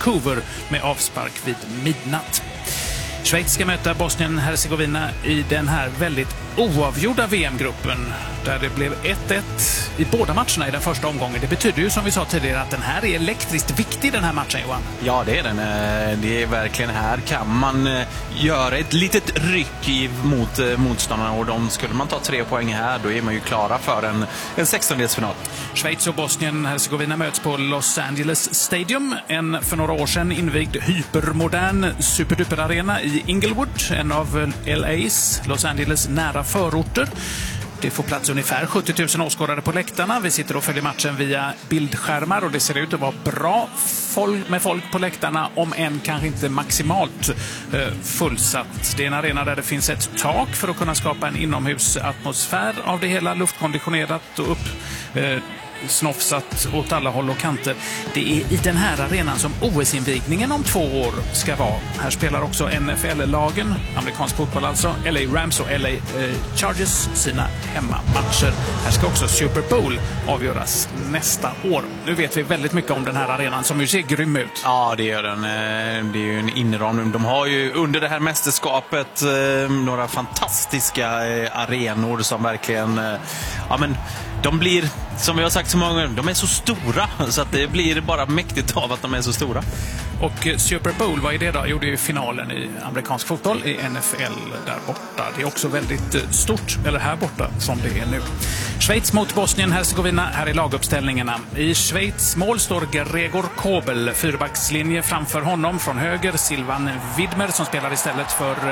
Vancouver med avspark vid midnatt. Schweiz ska möta Bosnien-Hercegovina i den här väldigt oavgjorda VM-gruppen där det blev 1-1 i båda matcherna i den första omgången. Det betyder ju som vi sa tidigare att den här är elektriskt viktig, den här matchen, Johan. Ja, det är den. Det är verkligen här kan man göra ett litet ryck mot motståndarna, och skulle man ta 3 poäng här, då är man ju klara för en 16-delsfinal. Schweiz och Bosnien-Hercegovina möts på Los Angeles Stadium, en för några år sedan invigd hypermodern superduper-arena i Inglewood, en av LAs, Los Angeles nära förorter. Det får plats ungefär 70 000 åskådare på läktarna. Vi sitter och följer matchen via bildskärmar och det ser ut att vara bra med folk på läktarna, om än kanske inte maximalt fullsatt. Det är en arena där det finns ett tak för att kunna skapa en inomhusatmosfär av det hela, luftkonditionerat och snofsat åt alla håll och kanter. Det är i den här arenan som OS-invigningen om 2 år ska vara. Här spelar också NFL-lagen, amerikansk fotboll alltså, LA Rams och LA Chargers sina hemmamatcher. Här ska också Super Bowl avgöras nästa år. Nu vet vi väldigt mycket om den här arenan som ju ser grym ut. Ja, det gör den. Det är ju en inramning. De har ju under det här mästerskapet några fantastiska arenor som verkligen de blir, som vi har sagt så många gånger, de är så stora så att det blir bara mäktigt av att de är så stora. Och Super Bowl, vad är det då? Jo, det är finalen i amerikansk fotboll i NFL där borta. Det är också väldigt stort, eller här borta som det är nu. Schweiz mot Bosnien-Hercegovina, här är laguppställningarna. I Schweiz mål står Gregor Kobel, 4-backslinje framför honom. Från höger Silvan Widmer som spelar istället för